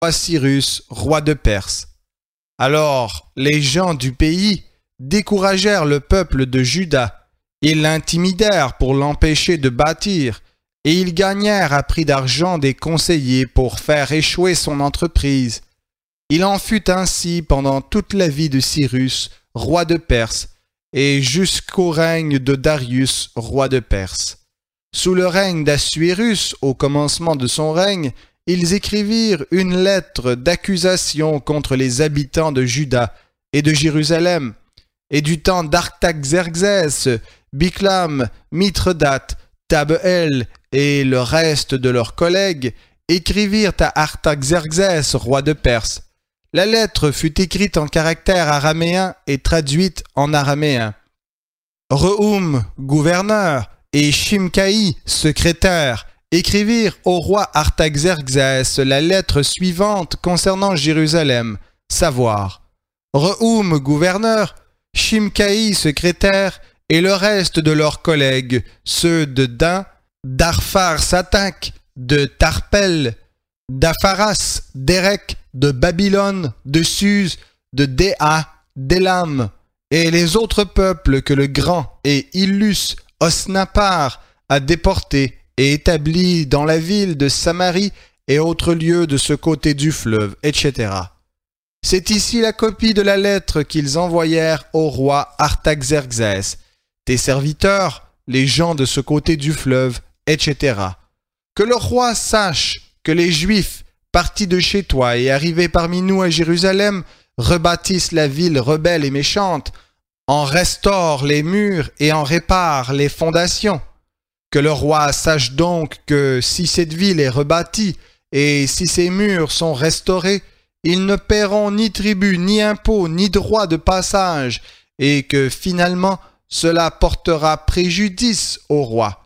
Cyrus, roi de Perse. Alors les gens du pays découragèrent le peuple de Juda. Ils l'intimidèrent pour l'empêcher de bâtir, et ils gagnèrent à prix d'argent des conseillers pour faire échouer son entreprise. Il en fut ainsi pendant toute la vie de Cyrus, roi de Perse, et jusqu'au règne de Darius, roi de Perse. Sous le règne d'Assuérus, au commencement de son règne, ils écrivirent une lettre d'accusation contre les habitants de Juda et de Jérusalem, et du temps d'Artaxerxès, Biclam, Mithredate, Tabeel et le reste de leurs collègues écrivirent à Artaxerxès, roi de Perse. La lettre fut écrite en caractère araméen et traduite en araméen. Rehum, gouverneur, et Shimcaï, secrétaire, écrivirent au roi Artaxerxès la lettre suivante concernant Jérusalem, savoir: Rehum, gouverneur, Shimcaï, secrétaire, et le reste de leurs collègues, ceux de Dan, d'Arphar-Satak, de Tarpel, d'Apharas, d'Érec, de Babylone, de Suse, de Déa, d'Élam, et les autres peuples que le grand et illus Osnapar a déportés et établis dans la ville de Samarie et autres lieux de ce côté du fleuve, etc. C'est ici la copie de la lettre qu'ils envoyèrent au roi Artaxerxès, tes serviteurs, les gens de ce côté du fleuve, etc. Que le roi sache que les Juifs, partis de chez toi et arrivés parmi nous à Jérusalem, rebâtissent la ville rebelle et méchante, en restaurent les murs et en réparent les fondations. Que le roi sache donc que si cette ville est rebâtie et si ses murs sont restaurés, ils ne paieront ni tribut, ni impôt, ni droit de passage, et que finalement cela portera préjudice au roi.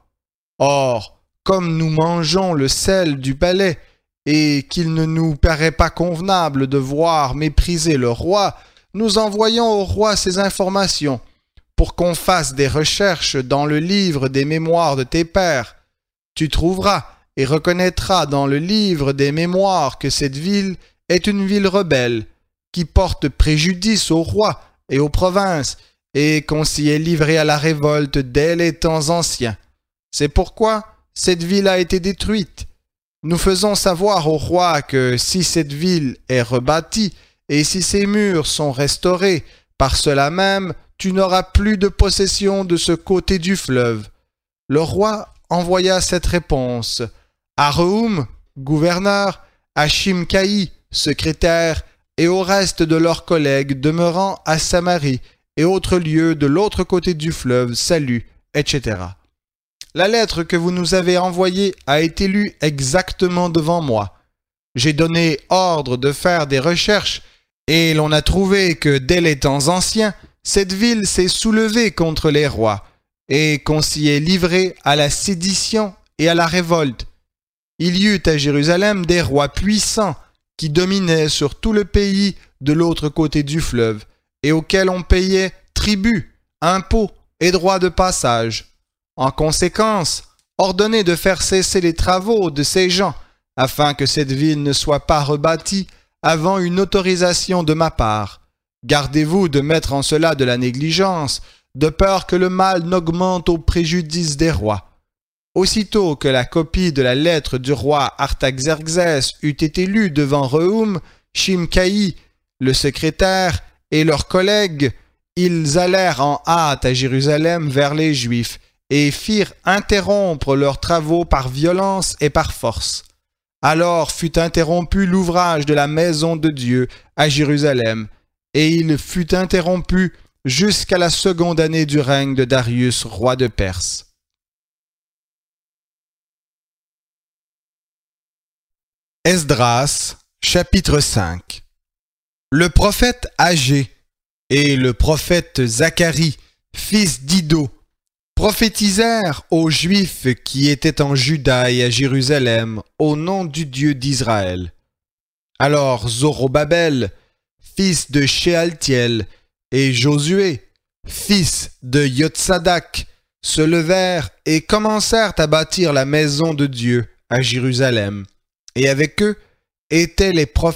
Or, comme nous mangeons le sel du palais, et qu'il ne nous paraît pas convenable de voir mépriser le roi, nous envoyons au roi ces informations, pour qu'on fasse des recherches dans le livre des mémoires de tes pères. Tu trouveras et reconnaîtras dans le livre des mémoires que cette ville est une ville rebelle, qui porte préjudice au roi et aux provinces, et qu'on s'y est livré à la révolte dès les temps anciens. C'est pourquoi cette ville a été détruite. Nous faisons savoir au roi que si cette ville est rebâtie, et si ses murs sont restaurés, par cela même, tu n'auras plus de possession de ce côté du fleuve. Le roi envoya cette réponse à Rehum, gouverneur, à Shimcaï, secrétaire, et au reste de leurs collègues demeurant à Samarie et autres lieux de l'autre côté du fleuve, salut, etc. La lettre que vous nous avez envoyée a été lue exactement devant moi. J'ai donné ordre de faire des recherches, et l'on a trouvé que dès les temps anciens, cette ville s'est soulevée contre les rois, et qu'on s'y est livré à la sédition et à la révolte. Il y eut à Jérusalem des rois puissants qui dominaient sur tout le pays de l'autre côté du fleuve, et auxquels on payait tribut, impôts et droits de passage. En conséquence, ordonnez de faire cesser les travaux de ces gens, afin que cette ville ne soit pas rebâtie avant une autorisation de ma part. Gardez-vous de mettre en cela de la négligence, de peur que le mal n'augmente au préjudice des rois. Aussitôt que la copie de la lettre du roi Artaxerxès eut été lue devant Rehum, Shimcaï, le secrétaire, et leurs collègues, ils allèrent en hâte à Jérusalem vers les Juifs, et firent interrompre leurs travaux par violence et par force. Alors fut interrompu l'ouvrage de la maison de Dieu à Jérusalem, et il fut interrompu jusqu'à la seconde année du règne de Darius, roi de Perse. Esdras, chapitre 5. Le prophète Agé et le prophète Zacharie, fils d'Iddo, prophétisèrent aux Juifs qui étaient en Juda et à Jérusalem au nom du Dieu d'Israël. Alors Zorobabel, fils de Shealtiel, et Josué, fils de Yotsadak, se levèrent et commencèrent à bâtir la maison de Dieu à Jérusalem. Et avec eux, étaient les prophètes